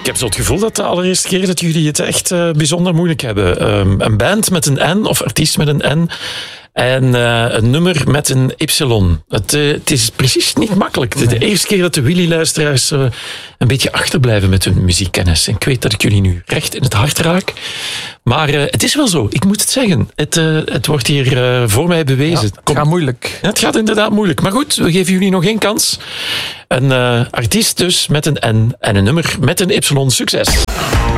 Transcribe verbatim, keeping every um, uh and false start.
Ik heb zo het gevoel dat de allereerste keer dat jullie het echt uh, bijzonder moeilijk hebben. Um, een band met een N, of artiest met een N, en uh, een nummer met een Y. Het, uh, het is precies niet makkelijk. Het is de eerste keer dat de Willy-luisteraars uh, een beetje achterblijven met hun muziekkennis. En ik weet dat ik jullie nu recht in het hart raak. Maar uh, het is wel zo, ik moet het zeggen. Het, uh, het wordt hier uh, voor mij bewezen. Ja, het gaat moeilijk. Ja, het gaat inderdaad moeilijk. Maar goed, we geven jullie nog één kans. Een uh, artiest dus met een N en een nummer met een Y. Succes!